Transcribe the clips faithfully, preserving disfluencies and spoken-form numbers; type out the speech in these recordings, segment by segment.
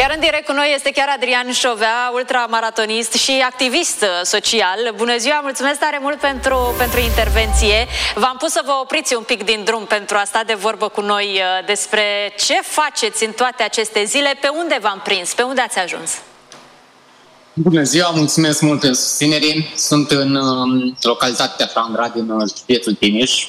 Iar în direct cu noi este chiar Adrian Șovea, ultramaratonist și activist social. Bună ziua, mulțumesc tare mult pentru, pentru intervenție. V-am pus să vă opriți un pic din drum pentru a sta de vorbă cu noi despre ce faceți în toate aceste zile, pe unde v-am prins, pe unde ați ajuns. Bună ziua, mulțumesc mult pentru susținere. Sunt în um, localitatea Frandra din județul Timiș.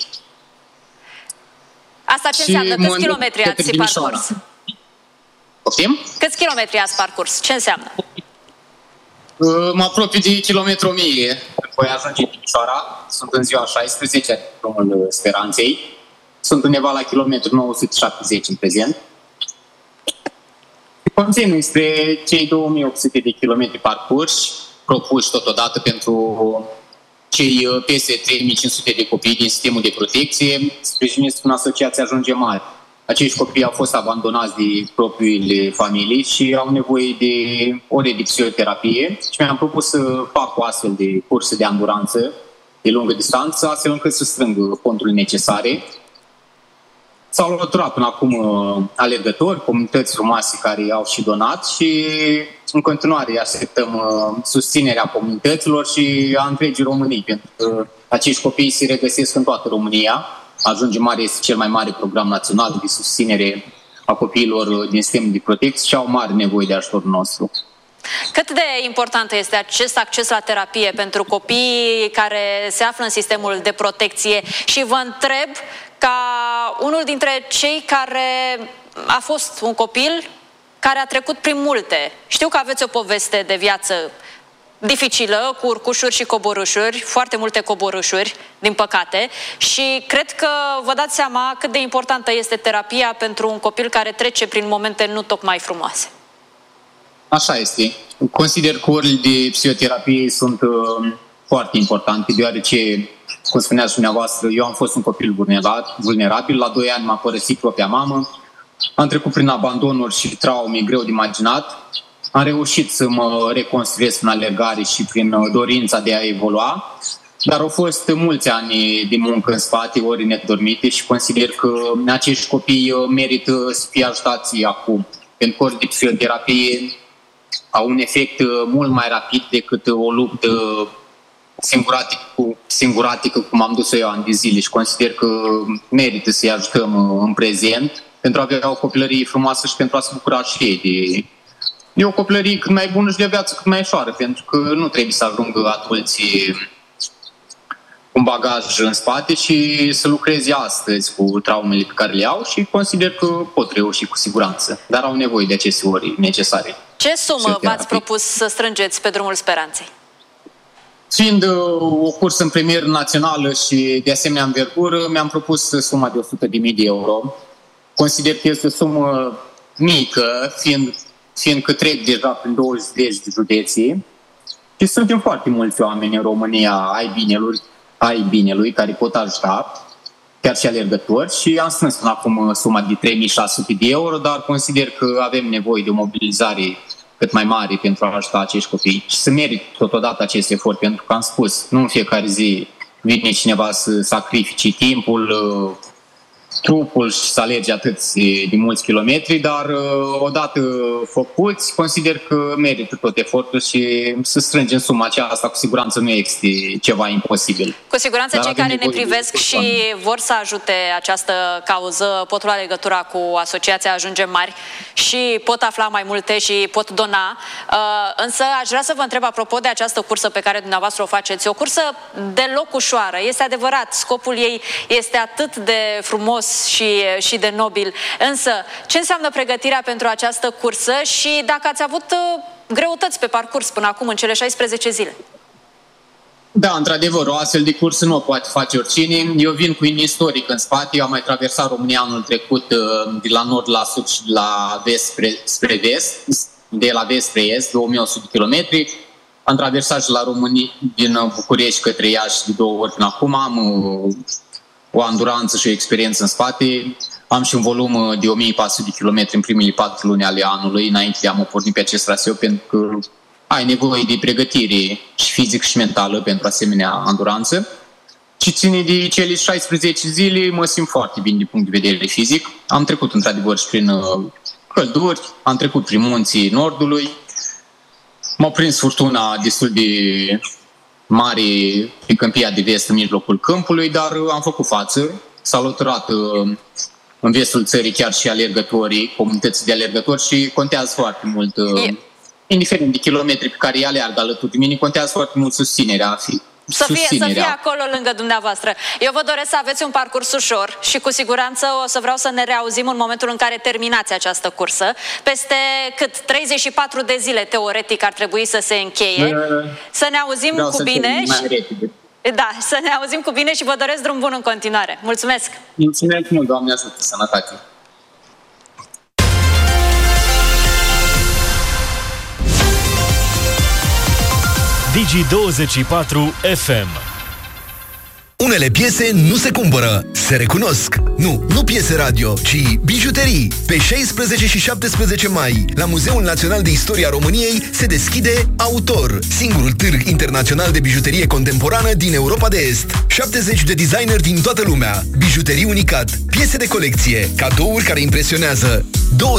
Asta ce înseamnă? Câți kilometri ați parcurs? Poftim? Câți kilometri ați parcurs? Ce înseamnă? Uh, mă apropii de kilometru o mie. Voi ajunge în Timișoara. Sunt în ziua șaisprezece a drumul Speranței. Sunt undeva la kilometru nouă sute șaptezeci în prezent. Continui spre cei două mii opt sute de kilometri parcurși, propuși totodată pentru cei peste trei mii cinci sute de copii din sistemul de protecție, sprijiniți prin Asociația Ajunge Mari. Acești copii au fost abandonați de propriile familii și au nevoie de ore de psihoterapie și mi-am propus să fac o astfel de curse de anduranță de lungă distanță, astfel încât să strâng fondurile necesare. S-au alăturat până acum alergători, comunități frumoase care au și donat și în continuare așteptăm susținerea comunităților și a întregii Românii, pentru că acești copii se regăsesc în toată România. Ajunge Mare este cel mai mare program național de susținere a copiilor din sistemul de protecție și au mare nevoie de ajutorul nostru. Cât de important este acest acces la terapie pentru copiii care se află în sistemul de protecție? Și vă întreb, ca unul dintre cei care a fost un copil care a trecut prin multe. Știu că aveți o poveste de viață dificilă, cu urcușuri și coborâșuri, foarte multe coborâșuri, din păcate, și cred că vă dați seama cât de importantă este terapia pentru un copil care trece prin momente nu tocmai frumoase. Așa este. Consider că orele de psihoterapie sunt uh, foarte importante, deoarece, cum spuneați dumneavoastră, eu am fost un copil vulnerabil, la doi ani m-a părăsit propria mamă, am trecut prin abandonuri și traume greu de imaginat, am reușit să mă reconstruiesc în alergare și prin dorința de a evolua, dar au fost mulți ani de muncă în spate, ori nedormite și consider că acești copii merită să fie ajutați acum, pentru că ori de psihoterapie au un efect mult mai rapid decât o luptă singuratică, singuratică cum am dus-o eu ani de zile și consider că merită să-i ajutăm în prezent pentru a avea o copilărie frumoasă și pentru a se bucura și ei de, de o copilărie cât mai bună și de o viață cât mai ușoară, pentru că nu trebuie să ajungă adulții cu un bagaj în spate și să lucreze astăzi cu traumele pe care le au și consider că pot reuși cu siguranță, dar au nevoie de aceste ori necesare. Ce sumă v-ați propus să strângeți pe drumul Speranței? Fiind o cursă în premieră națională și de asemenea învergură, mi-am propus suma de o sută de mii de euro. Consider că este o sumă mică, fiind, fiind că trec deja prin douăzeci de județe și suntem foarte mulți oameni în România ai binelui, ai binelui care pot ajuta, chiar și alergători, și am strâns până acum suma de trei mii șase sute de euro, dar consider că avem nevoie de o mobilizare cât mai mare pentru a ajuta acești copii și să merit totodată acest efort, pentru că am spus, nu în fiecare zi vine cineva să sacrifice timpul, trupul și să alerge atât de mulți kilometri, dar odată făcuți, consider că merită tot efortul și să strângem suma aceasta, cu siguranță nu este ceva imposibil. Cu siguranță dar cei care ne privesc și vor să ajute această cauză pot lua legătura cu Asociația Ajungem Mari și pot afla mai multe și pot dona. Însă aș vrea să vă întreb apropo de această cursă pe care dumneavoastră o faceți. O cursă deloc ușoară, este adevărat, scopul ei este atât de frumos și, și de nobil. Însă, ce înseamnă pregătirea pentru această cursă și dacă ați avut uh, greutăți pe parcurs până acum, în cele șaisprezece zile? Da, într-adevăr, o astfel de cursă nu o poate face oricine. Eu vin cu un istoric în spate. Eu am mai traversat România anul trecut de la nord la sud și de la vest spre, spre vest, de la vest spre est, două mii o sută de kilometri. Am traversat și la România din București către Iași de două ori până acum. Am o anduranță și o experiență în spate. Am și un volum de o mie patru sute de kilometri în primele patru luni ale anului, înainte de a mă porni pe acest traseu, pentru că ai nevoie de pregătire și fizic și mentală pentru asemenea anduranță. Și ține de cele șaisprezece zile, mă simt foarte bine din punct de vedere fizic. Am trecut într-adevăr și prin călduri, am trecut prin munții Nordului, m-au prins furtuna destul de mare pe Câmpia de Vest, în mijlocul câmpului, dar am făcut față. S-au alăturat în vestul țării chiar și alergătorii, comunității de alergători și contează foarte mult, e... indiferent de kilometri pe care îi aleargă alături de mine, contează foarte mult susținerea. Să fie, să fie acolo lângă dumneavoastră. Eu vă doresc să aveți un parcurs ușor și cu siguranță o să vreau să ne reauzim în momentul în care terminați această cursă. Peste cât treizeci și patru de zile, teoretic, ar trebui să se încheie. Uh, să ne auzim cu bine. Și... Da, să ne auzim cu bine și vă doresc drum bun în continuare. Mulțumesc! Mulțumesc mult, Doamne ajută, sănătate! Digi douăzeci și patru F M. Unele piese nu se cumpără, se recunosc. Nu, nu piese radio, ci bijuterii. Pe șaisprezece și șaptesprezece mai, la Muzeul Național de Istoria României, se deschide Autor, singurul târg internațional de bijuterie contemporană din Europa de Est. șaptezeci de designeri din toată lumea, bijuterii unicat, piese de colecție, cadouri care impresionează.